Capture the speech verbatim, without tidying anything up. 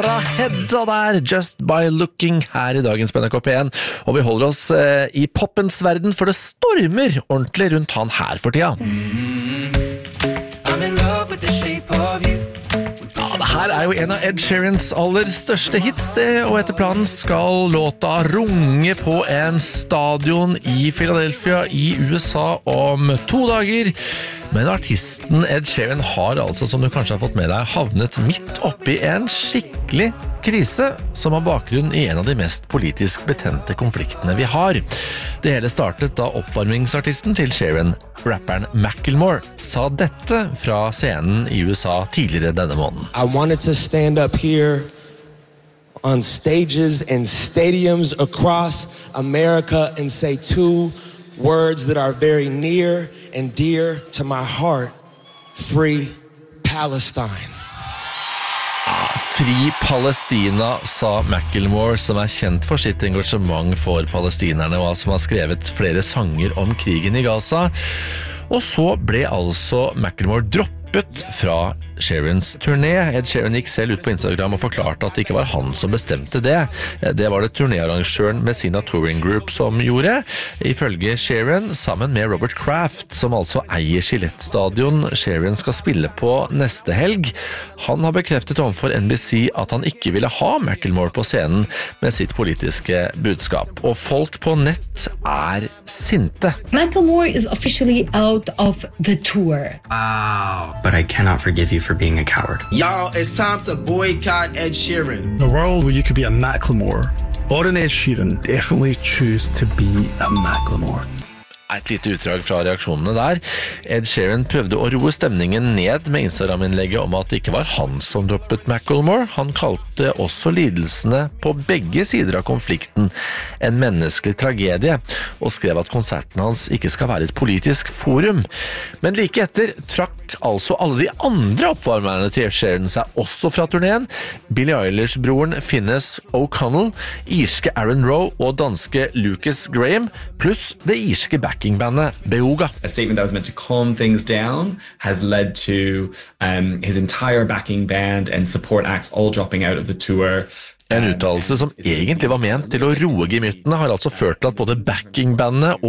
Farah Hedda der, Just by Looking her I dagens P N K P en, og vi holder oss eh, I poppens verden, for det stormer ordentlig rundt han her for tida. Mm-hmm. I'm in love with the shape of you. Ja, det her er jo en av Ed Sheerans aller største hits, det, og etter planen skal låta runge på en stadion I Philadelphia I USA om to dager. Men artisten Ed Sheeran har altså, som du kanskje har fått med deg, havnet midt oppi en skikkelig krise som har bakgrunn I en av de mest politisk betente konfliktene vi har. Det hele startet da oppvarmingsartisten til Sheeran, rapperen Macklemore, sa dette fra scenen I USA tidligere denne måneden. I wanted to stand up here on stages and stadiums across America and say two words that are very near and dear to my heart. Free Palestine. Fri Palestina, sa Macklemore, som er kjent for sitt engasjement for palestinerne, og som har skrevet flere sanger om krigen I Gaza. Og så ble altså Macklemore droppet fra Sheerans turné. Ed Sheeran gikk selv ut på Instagram og forklarte at det ikke var han som bestemte det. Det var det turnéarrangøren med sina touring group som gjorde, ifølge Sheeran, sammen med Robert Kraft, som altså eier Gillette-stadion Sheeran skal spille på neste helg. Han har bekreftet overfor N B C at han ikke ville ha Macklemore på scenen med sitt politiske budskap. Og folk på nett er sinte. Macklemore is officially out of the tour. Wow. But I cannot forgive you for being a coward. Y'all, it's time to boycott Ed Sheeran. In a world where you could be a Macklemore or an Ed Sheeran, definitely choose to be a Macklemore. Et lite utdrag fra reaksjonene der. Ed Sheeran prøvde å roe stemningen ned med Instagram-innlegget om at det ikke var han som droppet Macklemore. Han kalte også lidelsene på begge sider av konflikten en menneskelig tragedie, og skrev at konserten hans ikke skal være et politisk forum. Men like etter trakk altså alle de andre oppvarmerne til Ed Sheeran seg også fra turneen. Billie Eilish-broren Finnes O'Connell, irske Aaron Rowe og danske Lucas Graham, pluss det irske backingbandet Beoga. A statement that was meant to calm things down has led to um, his entire backing band and support acts all dropping out of the tour. En uttalelse som egentlig var ment til å roe gemyttene har altså ført til at både backingbandet og